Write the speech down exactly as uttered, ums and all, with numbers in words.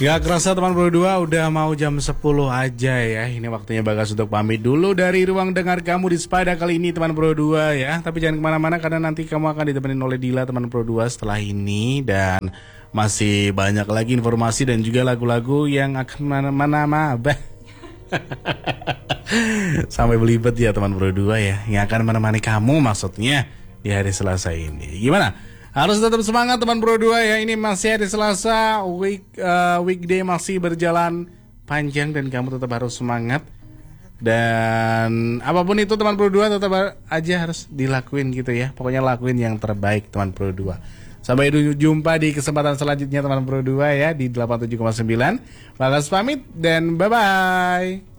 Gak kerasa teman Pro dua udah mau jam sepuluh aja ya. Ini waktunya Bagas untuk pamit dulu dari ruang dengar kamu di Spada kali ini teman Pro dua ya. Tapi jangan kemana-mana karena nanti kamu akan ditemenin oleh Dila teman Pro dua setelah ini. Dan masih banyak lagi informasi dan juga lagu-lagu yang akan mana-mana bah. Sampai belibet ya teman Pro dua ya. Yang akan menemani kamu maksudnya di hari Selasa ini. Gimana? Harus tetap semangat teman Pro dua ya. Ini masih hari Selasa, week uh, weekday masih berjalan panjang dan kamu tetap harus semangat. Dan apapun itu teman Pro dua tetap aja harus dilakuin gitu ya. Pokoknya lakuin yang terbaik teman Pro dua. Sampai jumpa di kesempatan selanjutnya teman Pro dua ya di delapan puluh tujuh koma sembilan. Bagas pamit dan bye bye.